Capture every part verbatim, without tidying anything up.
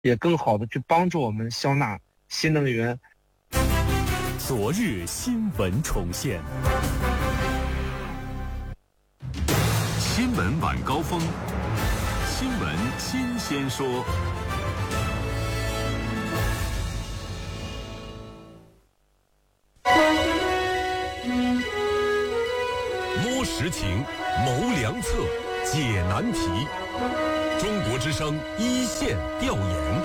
也更好的去帮助我们消纳新能源。 昨日新闻重现， 新闻晚高峰，新闻新鲜说。摸实情，谋良策，解难题。中国之声一线调研。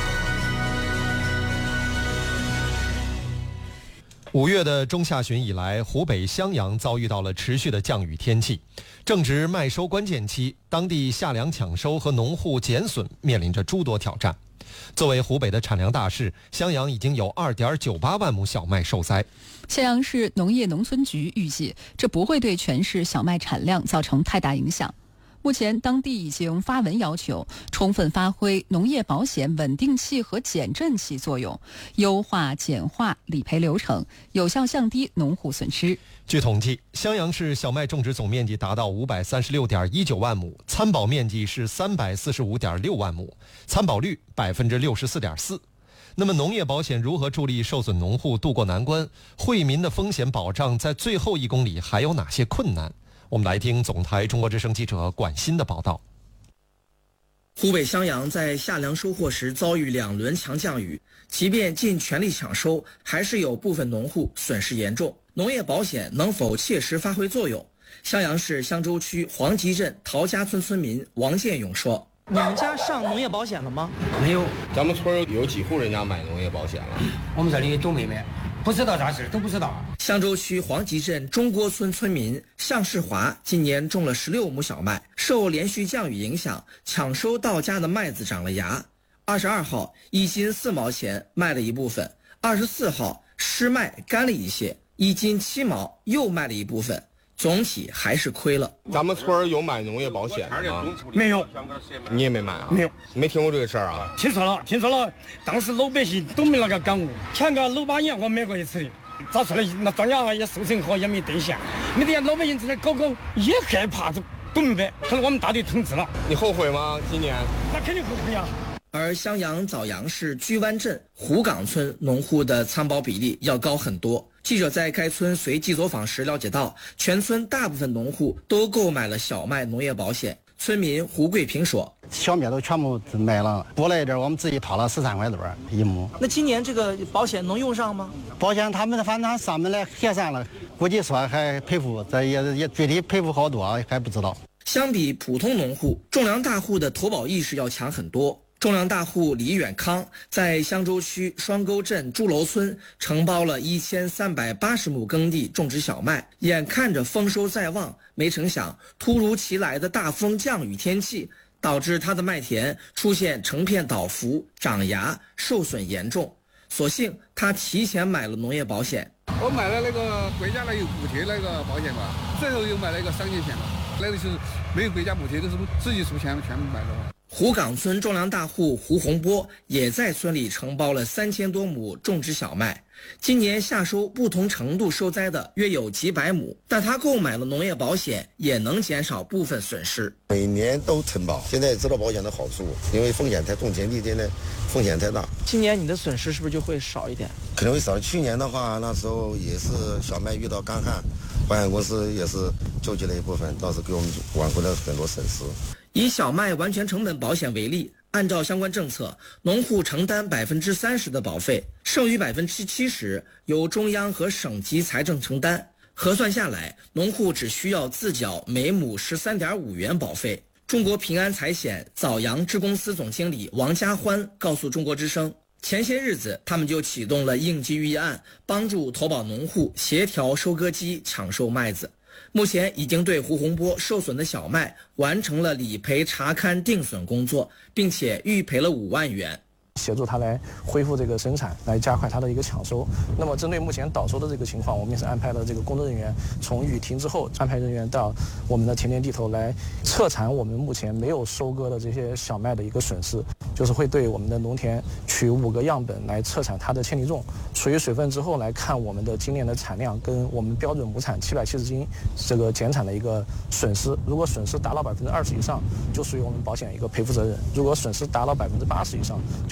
五月的中下旬以来，湖北襄阳遭遇到了持续的降雨天气，正值麦收关键期，当地夏粮抢收和农户减损面临着诸多挑战。作为湖北的产粮大市，襄阳已经有 二点九八万亩小麦受灾。 襄阳市农业农村局预计，这不会对全市小麦产量造成太大影响。目前，当地已经发文要求充分发挥农业保险稳定器和减震器作用，优化简化理赔流程，有效降低农户损失。 据统计，襄阳市小麦种植总面积达到 五百三十六点一九万亩，参保面积是 三百四十五点六万亩，参保率 百分之六十四点四。那么农业保险如何助力受损农户渡过难关？惠民的风险保障在最后一公里还有哪些困难？我们来听总台中国之声记者管鑫的报道。 湖北襄阳在夏粮收获时遭遇两轮强降雨，即便尽全力抢收，还是有部分农户损失严重。农业保险能否切实发挥作用？襄阳市襄州区黄集镇陶家村村民王建勇说：“ 你们家上农业保险了吗？ 没有， 咱们村有几户人家买农业保险了？ 我们这里都没买，不知道咋事，都不知道。” 襄州区黄集镇中郭村村民向世华今年种了十六亩小麦，受连续降雨影响，抢收到家的麦子长了芽。二十二号一斤四毛钱卖了一部分，二十四号湿麦干了一些，一斤七毛又卖了一部分，总体还是亏了。 咱们村有买农业保险吗？ 没有。 你也没买啊？ 没有， 没听过这个事儿啊？ 听说了，听说了，当时老百姓都没那个感悟。前个六八年我买过一次的，找出来那庄稼也收成好，也没兑现。没得老百姓在那搞搞也害怕，都都明白，可能我们大队统治了。 你后悔吗？今年？ 那肯定后悔呀。 而襄阳枣阳市居湾镇湖岗村农户的参保比例要高很多。记者在该村随机走访时了解到，全村大部分农户都购买了小麦农业保险。村民胡桂平说：“ 小麦都全部买了，多来一点，我们自己掏了十三块多一亩。 那今年这个保险能用上吗？ 保险他们反正上门来核算了，估计说还赔付，这也也具体赔付好多还不知道。” 相比普通农户，种粮大户的投保意识要强很多。种粮大户李远康在襄州区双沟镇朱楼村承包了一千三百八十亩耕地种植小麦，眼看着丰收在望，没成想突如其来的大风降雨天气导致他的麦田出现成片倒伏、长芽，受损严重。所幸他提前买了农业保险。 我买了那个国家那有补贴那个保险嘛，最后又买了一个商业险嘛，那个是没有国家补贴，都是自己出钱全部买的。 湖岗村种粮大户胡洪波也在村里承包了三千多亩种植小麦，今年夏收不同程度受灾的约有几百亩，但他购买了农业保险，也能减少部分损失。 每年都承保，现在知道保险的好处，因为风险太重，田地现在风险太大。 今年你的损失是不是就会少一点？ 可能会少。去年的话，那时候也是小麦遇到干旱，保险公司也是救济了一部分，倒是给我们挽回了很多损失。 以小麦完全成本保险为例，按照相关政策，农户承担百分之三十的保费，剩余百分之七十由中央和省级财政承担。核算下来，农户只需要自缴每亩十三点五元保费。中国平安财险枣阳支公司总经理王家欢告诉中国之声，前些日子他们就启动了应急预案，帮助投保农户协调收割机抢收麦子。目前已经对胡洪波受损的小麦完成了理赔查勘定损工作，并且预赔了五万元。 协助它来恢复这个生产，来加快它的一个抢收。那么针对目前倒收的这个情况，我们也是安排了这个工作人员，从雨停之后安排人员到我们的田间地头来测产我们目前没有收割的这些小麦的一个损失，就是会对我们的农田取五个样本来测产它的铅粒重，除以水分之后来看我们的今年的产量跟我们标准亩产七百七十斤这个减产的一个损失。如果损失达到百分之二十以上，就属于我们保险一个赔付责任；如果损失达到百分之八十以上，